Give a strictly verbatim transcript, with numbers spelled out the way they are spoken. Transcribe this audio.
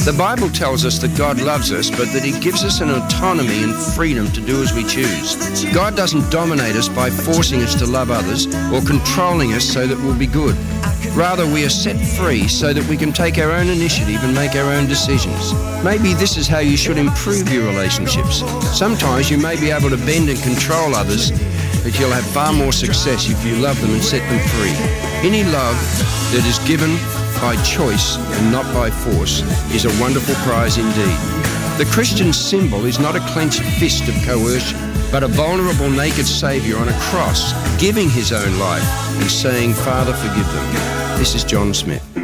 The Bible tells us that God loves us, but that he gives us an autonomy and freedom to do as we choose. God doesn't dominate us by forcing us to love others or controlling us so that we'll be good. Rather, we are set free so that we can take our own initiative and make our own decisions. Maybe this is how you should improve your relationships. Sometimes you may be able to bend and control others, but you'll have far more success if you love them and set them free. Any love that is given by choice and not by force is a wonderful prize indeed. The Christian symbol is not a clenched fist of coercion, but a vulnerable naked Saviour on a cross, giving his own life and saying, Father, forgive them. This is John Smith.